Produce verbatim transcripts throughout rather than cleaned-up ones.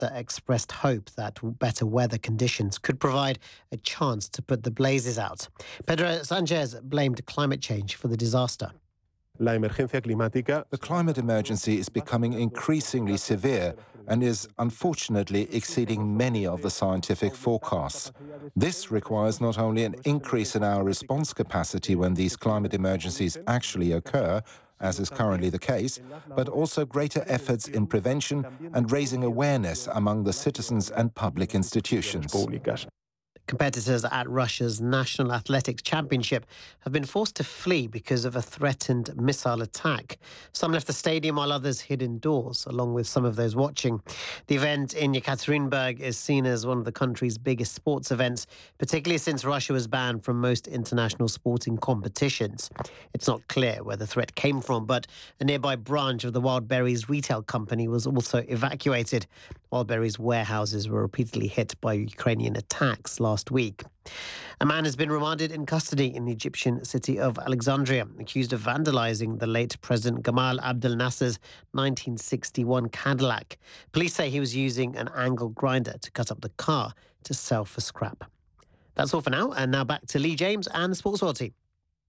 that expressed hope that better weather conditions could provide a chance to put the blazes out. Pedro Sanchez blamed climate change for the disaster. The climate emergency is becoming increasingly severe and is unfortunately exceeding many of the scientific forecasts. This requires not only an increase in our response capacity when these climate emergencies actually occur, as is currently the case, but also greater efforts in prevention and raising awareness among the citizens and public institutions. Competitors at Russia's National Athletics Championship have been forced to flee because of a threatened missile attack. Some left the stadium while others hid indoors, along with some of those watching. The event in Yekaterinburg is seen as one of the country's biggest sports events, particularly since Russia was banned from most international sporting competitions. It's not clear where the threat came from, but a nearby branch of the Wildberries retail company was also evacuated. Wildberries warehouses were repeatedly hit by Ukrainian attacks last week. A man has been remanded in custody in the Egyptian city of Alexandria, accused of vandalizing the late President Gamal Abdel Nasser's nineteen sixty-one Cadillac. Police say he was using an angle grinder to cut up the car to sell for scrap. That's all for now, and now back to Lee James and the Sports World team.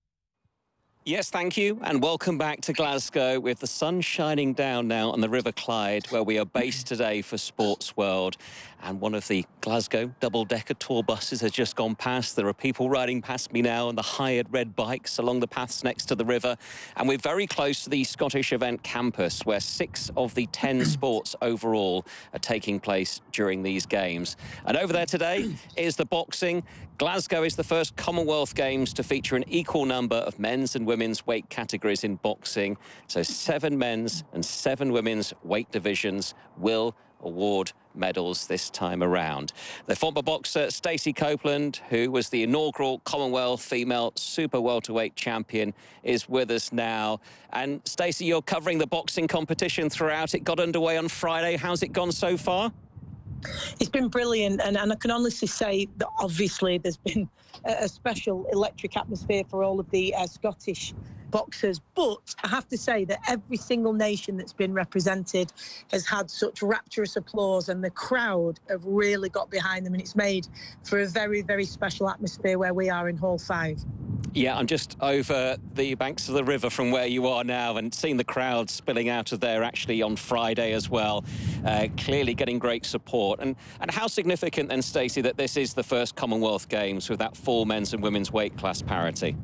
Yes, thank you, and welcome back to Glasgow with the sun shining down now on the River Clyde, where we are based today for Sports World. And one of the Glasgow double-decker tour buses has just gone past. There are people riding past me now on the hired red bikes along the paths next to the river. And we're very close to the Scottish Event campus, where six of the ten sports overall are taking place during these games. And over there today is the boxing. Glasgow is the first Commonwealth Games to feature an equal number of men's and women's weight categories in boxing. So seven men's and seven women's weight divisions will award medals this time around. The former boxer Stacey Copeland, who was the inaugural Commonwealth female super welterweight champion, is with us now. And Stacey, you're covering the boxing competition throughout. It got underway on Friday. How's it gone so far? It's been brilliant, and, and I can honestly say that obviously there's been a, a special electric atmosphere for all of the uh, Scottish boxers, but I have to say that every single nation that's been represented has had such rapturous applause, and the crowd have really got behind them, and it's made for a very, very special atmosphere where we are in Hall five. Yeah, I'm just over the banks of the river from where you are now and seeing the crowd spilling out of there actually on Friday as well. Uh, clearly getting great support. And, and how significant then, Stacey, that this is the first Commonwealth Games with that full men's and women's weight class parity?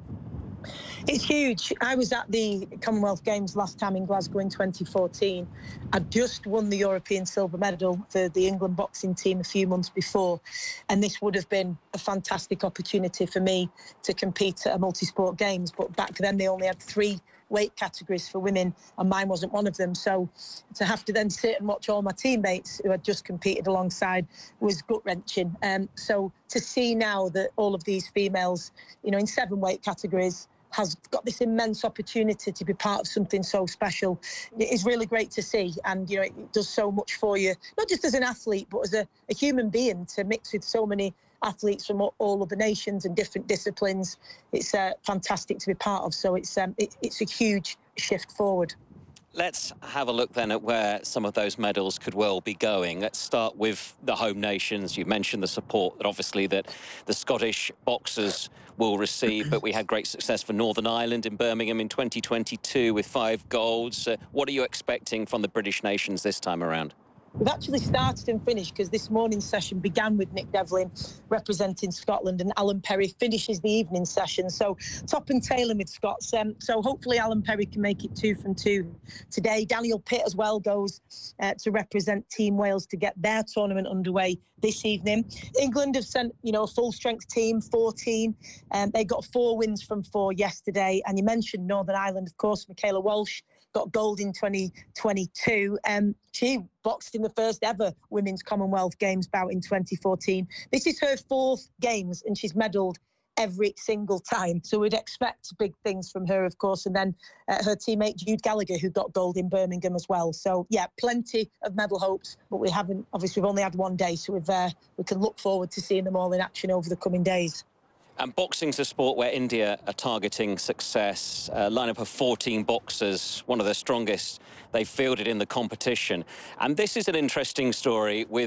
It's huge. I was at the Commonwealth Games last time in Glasgow in twenty fourteen. I'd just won the European silver medal for the England boxing team a few months before, and this would have been a fantastic opportunity for me to compete at a multi-sport games. But back then they only had three weight categories for women, and mine wasn't one of them. So to have to then sit and watch all my teammates who had just competed alongside was gut-wrenching. Um, so to see now that all of these females, you know, in seven weight categories, has got this immense opportunity to be part of something so special. It is really great to see, and you know, it does so much for you, not just as an athlete, but as a, a human being, to mix with so many athletes from all, all of the nations and different disciplines. It's uh, fantastic to be part of, so it's um, it, it's a huge shift forward. Let's have a look then at where some of those medals could well be going. Let's start with the home nations. You mentioned the support that obviously that the Scottish boxers will receive, but we had great success for Northern Ireland in Birmingham in twenty twenty-two with five golds. Uh, what are you expecting from the British nations this time around? We've actually started and finished, because this morning's session began with Nick Devlin representing Scotland, and Alan Perry finishes the evening session. So top and tailing with Scots. Um, so hopefully Alan Perry can make it two from two today. Daniel Pitt as well goes uh, to represent Team Wales to get their tournament underway this evening. England have sent, you know, a full strength team, fourteen. Um, they got four wins from four yesterday. And you mentioned Northern Ireland, of course. Michaela Walsh got gold in twenty twenty-two. Um, she boxed in the first ever Women's Commonwealth Games bout in twenty fourteen. This is her fourth Games, and she's medalled every single time. So we'd expect big things from her, of course. And then uh, her teammate Jude Gallagher, who got gold in Birmingham as well. So, yeah, plenty of medal hopes, but we haven't, obviously, we've only had one day. So we've, uh, we can look forward to seeing them all in action over the coming days. And boxing's a sport where India are targeting success. A lineup of fourteen boxers, one of the strongest they've fielded in the competition. And this is an interesting story with